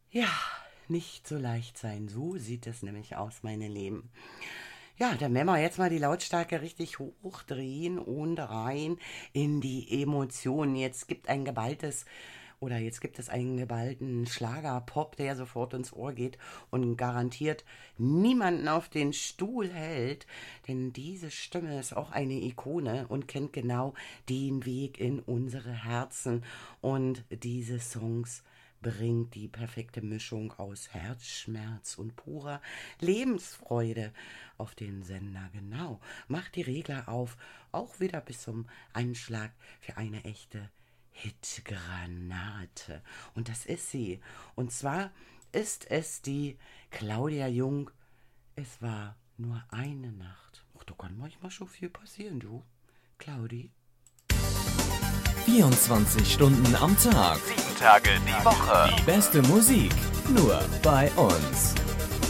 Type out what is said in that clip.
Ja, nicht so leicht sein. So sieht es nämlich aus, meine Lieben. Ja, dann werden wir jetzt mal die Lautstärke richtig hochdrehen und rein in die Emotionen. Jetzt gibt es einen geballten Schlagerpop, der sofort ins Ohr geht und garantiert niemanden auf den Stuhl hält, denn diese Stimme ist auch eine Ikone und kennt genau den Weg in unsere Herzen. Und diese Songs bringt die perfekte Mischung aus Herzschmerz und purer Lebensfreude auf den Sender. Genau, macht die Regler auf, auch wieder bis zum Anschlag für eine echte Hitgranate. Und das ist sie. Und zwar ist es die Claudia Jung. Es war nur eine Nacht. Ach, da kann manchmal schon viel passieren, du. Claudi. 24 Stunden am Tag. 7 Tage die Woche. Die beste Musik. Nur bei uns.